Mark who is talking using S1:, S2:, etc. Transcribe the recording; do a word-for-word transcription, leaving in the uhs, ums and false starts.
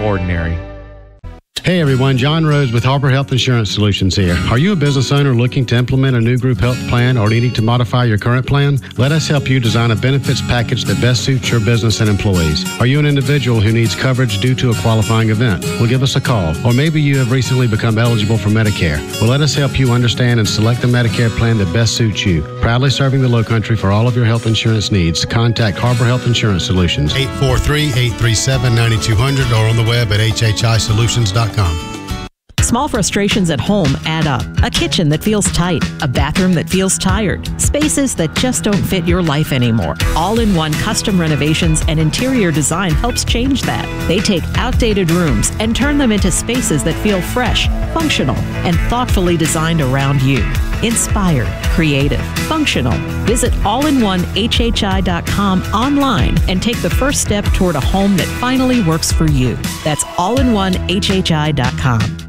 S1: ordinary.
S2: Hey everyone, John Rose with Harbor Health Insurance Solutions here. Are you a business owner looking to implement a new group health plan or needing to modify your current plan? Let us help you design a benefits package that best suits your business and employees. Are you an individual who needs coverage due to a qualifying event? Well, give us a call. Or maybe you have recently become eligible for Medicare. Well, let us help you understand and select the Medicare plan that best suits you. Proudly serving the Lowcountry for all of your health insurance needs. Contact Harbor Health Insurance Solutions.
S3: eight four three, eight three seven, nine two zero zero or on the web at h h i solutions dot com.
S4: Small frustrations at home add up. A kitchen that feels tight, a bathroom that feels tired, spaces that just don't fit your life anymore. All-in-one Custom Renovations and Interior Design helps change that. They take outdated rooms and turn them into spaces that feel fresh, functional, and thoughtfully designed around you. Inspired, creative, functional. Visit all in one h h i dot com online and take the first step toward a home that finally works for you. That's all in one h h i dot com.